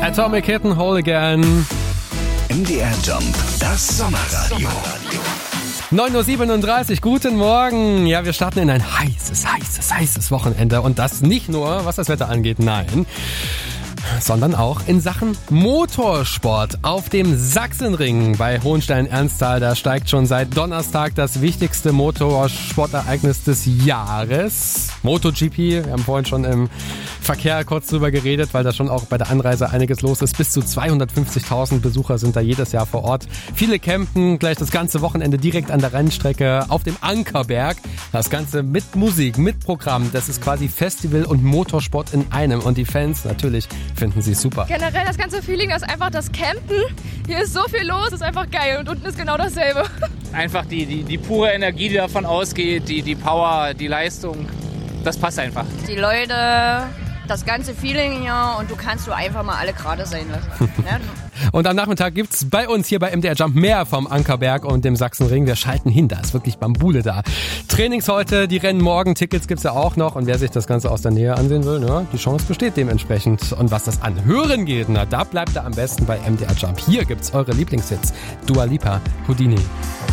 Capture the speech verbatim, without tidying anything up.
Atomic Kitten, Whole Again. M D R Jump, das Sommerradio. neun Uhr siebenunddreißig, guten Morgen. Ja, wir starten in ein heißes, heißes, heißes Wochenende. Und das nicht nur, was das Wetter angeht, nein, sondern auch in Sachen Motorsport. Auf dem Sachsenring bei Hohenstein-Ernsthal, da steigt schon seit Donnerstag das wichtigste Motorsportereignis des Jahres. MotoGP, wir haben vorhin schon im Verkehr kurz drüber geredet, weil da schon auch bei der Anreise einiges los ist. Bis zu zweihundertfünfzigtausend Besucher sind da jedes Jahr vor Ort. Viele campen gleich das ganze Wochenende direkt an der Rennstrecke auf dem Ankerberg. Das Ganze mit Musik, mit Programm. Das ist quasi Festival und Motorsport in einem. Und die Fans natürlich finden sie super. Generell das ganze Feeling, das ist einfach das Campen. Hier ist so viel los, ist einfach geil. Und unten ist genau dasselbe. Einfach die, die, die pure Energie, die davon ausgeht, die, die Power, die Leistung. Das passt einfach. Die Leute, das ganze Feeling hier und du kannst du einfach mal alle gerade sein lassen. Ja? Und am Nachmittag gibt's bei uns hier bei M D R Jump mehr vom Ankerberg und dem Sachsenring. Wir schalten hin, da ist wirklich Bambule da. Trainings heute, die Rennen morgen, Tickets gibt's ja auch noch. Und wer sich das Ganze aus der Nähe ansehen will, ja, die Chance besteht dementsprechend. Und was das Anhören geht, na, da bleibt er am besten bei M D R Jump. Hier gibt's eure Lieblingshits. Dua Lipa, Houdini.